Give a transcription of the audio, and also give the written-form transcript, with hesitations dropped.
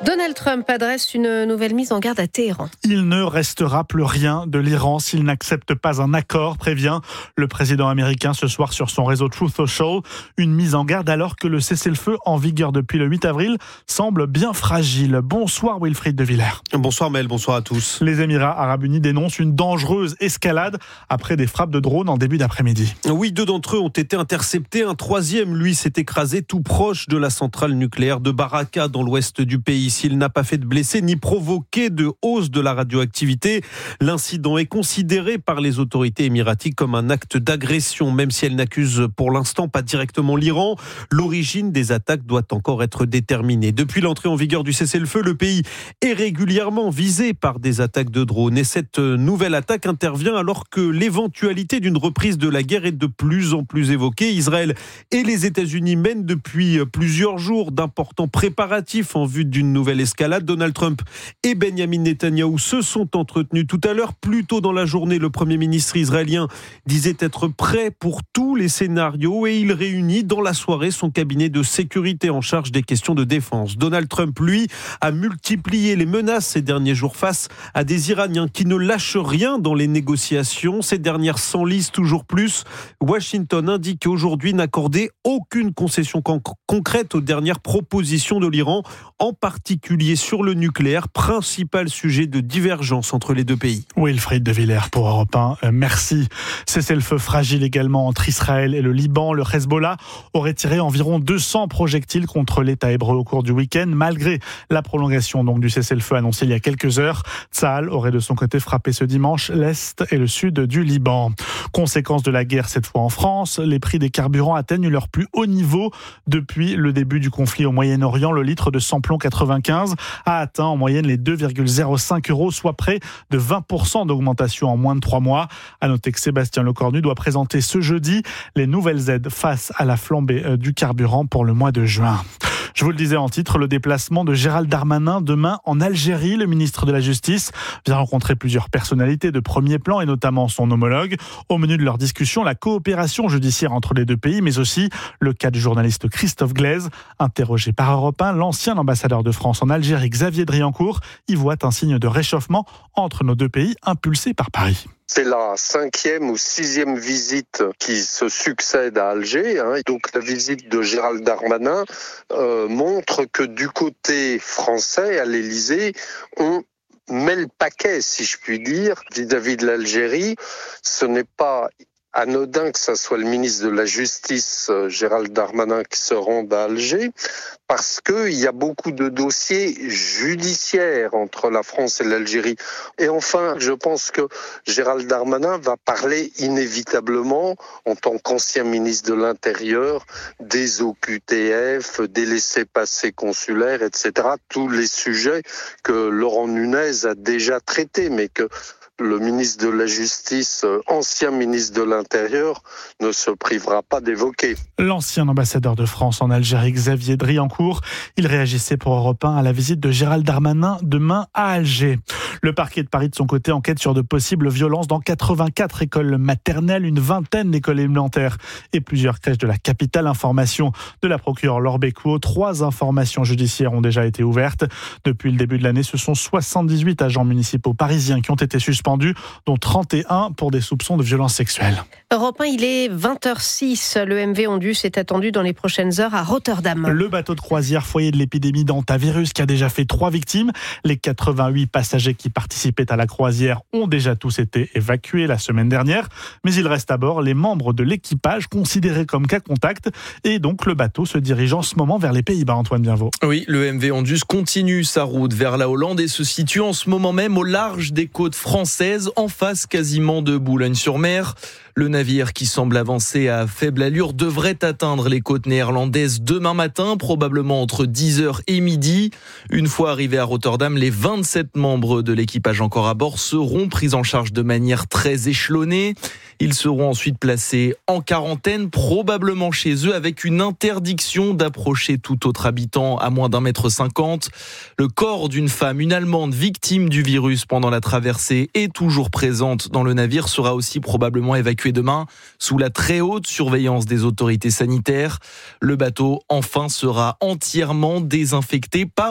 Donald Trump adresse une nouvelle mise en garde à Téhéran. Il ne restera plus rien de l'Iran s'il n'accepte pas un accord, prévient le président américain ce soir sur son réseau Truth Social. Une mise en garde alors que le cessez-le-feu en vigueur depuis le 8 avril semble bien fragile. Bonsoir Wilfried de Villers. Bonsoir Mel, bonsoir à tous. Les Émirats arabes unis dénoncent une dangereuse escalade après des frappes de drones en début d'après-midi. Oui, 2 d'entre eux ont été interceptés. Un 3e, lui, s'est écrasé tout proche de la centrale nucléaire de Baraka dans l'ouest du pays. S'il n'a pas fait de blessés ni provoqué de hausse de la radioactivité, l'incident est considéré par les autorités émiraties comme un acte d'agression, même si elles n'accusent pour l'instant pas directement l'Iran. L'origine des attaques doit encore être déterminée. Depuis l'entrée en vigueur du cessez-le-feu, le pays est régulièrement visé par des attaques de drones. Et cette nouvelle attaque intervient alors que l'éventualité d'une reprise de la guerre est de plus en plus évoquée. Israël et les États-Unis mènent depuis plusieurs jours d'importants préparatifs en vue d'une nouvelle escalade. Donald Trump et Benjamin Netanyahou se sont entretenus tout à l'heure. Plus tôt dans la journée, le Premier ministre israélien disait être prêt pour tous les scénarios et il réunit dans la soirée son cabinet de sécurité en charge des questions de défense. Donald Trump, lui, a multiplié les menaces ces derniers jours face à des Iraniens qui ne lâchent rien dans les négociations. Ces dernières s'enlisent toujours plus. Washington indique aujourd'hui n'accorder aucune concession concrète aux dernières propositions de l'Iran, en particulier sur le nucléaire, principal sujet de divergence entre les deux pays. Wilfried de Villers pour Europe 1, merci. Cessez-le-feu fragile également entre Israël et le Liban. Le Hezbollah aurait tiré environ 200 projectiles contre l'État hébreu au cours du week-end, malgré la prolongation donc du cessez-le-feu annoncé il y a quelques heures. Tsahal aurait de son côté frappé ce dimanche l'est et le sud du Liban. Conséquence de la guerre cette fois en France, les prix des carburants atteignent leur plus haut niveau depuis le début du conflit au Moyen-Orient. Le litre de samplon 95 a atteint en moyenne les 2,05 €, soit près de 20% d'augmentation en moins de 3 mois. À noter que Sébastien Lecornu doit présenter ce jeudi les nouvelles aides face à la flambée du carburant pour le mois de juin. Je vous le disais en titre, le déplacement de Gérald Darmanin demain en Algérie. Le ministre de la Justice vient rencontrer plusieurs personnalités de premier plan et notamment son homologue. Au menu de leur discussion, la coopération judiciaire entre les deux pays, mais aussi le cas du journaliste Christophe Glaise. Interrogé par Europe 1, l'ancien ambassadeur de France en Algérie, Xavier Driancourt, y voit un signe de réchauffement entre nos deux pays, impulsé par Paris. C'est la 5e ou 6e visite qui se succède à Alger. Donc la visite de Gérald Darmanin montre que du côté français, à l'Élysée, on met le paquet, si je puis dire, vis-à-vis de l'Algérie. Ce n'est pas anodin que ce soit le ministre de la Justice, Gérald Darmanin, qui se rende à Alger, parce qu'il y a beaucoup de dossiers judiciaires entre la France et l'Algérie. Et enfin, je pense que Gérald Darmanin va parler inévitablement, en tant qu'ancien ministre de l'Intérieur, des OQTF, des laissez-passer consulaires, etc. Tous les sujets que Laurent Nunez a déjà traités, mais que le ministre de la Justice, ancien ministre de l'Intérieur, ne se privera pas d'évoquer. L'ancien ambassadeur de France en Algérie, Xavier Driancourt, il réagissait pour Europe 1 à la visite de Gérald Darmanin demain à Alger. Le parquet de Paris, de son côté, enquête sur de possibles violences dans 84 écoles maternelles, une vingtaine d'écoles élémentaires et plusieurs crèches de la capitale. Information de la procureure Laure Bécuot. 3 informations judiciaires ont déjà été ouvertes. Depuis le début de l'année, ce sont 78 agents municipaux parisiens qui ont été suspendus, dont 31 pour des soupçons de violences sexuelles. Europe 1, il est 20h06. Le MV Ondus est attendu dans les prochaines heures à Rotterdam. Le bateau de croisière foyer de l'épidémie d'hantavirus qui a déjà fait 3 victimes. Les 88 passagers qui participaient à la croisière ont déjà tous été évacués la semaine dernière. Mais il reste à bord les membres de l'équipage considérés comme cas contact. Et donc le bateau se dirige en ce moment vers les Pays-Bas, Antoine Bienvaux. Oui, le MV Ondus continue sa route vers la Hollande et se situe en ce moment même au large des côtes françaises, en face quasiment de Boulogne-sur-Mer. Le navire, qui semble avancer à faible allure, devrait atteindre les côtes néerlandaises demain matin, probablement entre 10h et midi. Une fois arrivé à Rotterdam, les 27 membres de l'équipage encore à bord seront pris en charge de manière très échelonnée. Ils seront ensuite placés en quarantaine, probablement chez eux, avec une interdiction d'approcher tout autre habitant à moins d'1,50 m. Le corps d'une femme, une Allemande victime du virus pendant la traversée, est toujours présente dans le navire, sera aussi probablement évacuée demain sous la très haute surveillance des autorités sanitaires. Le bateau, enfin, sera entièrement désinfecté par